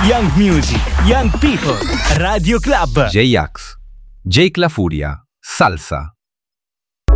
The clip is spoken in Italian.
Young music, young people. Radio Club. J-Ax, Jake La Furia, Salsa.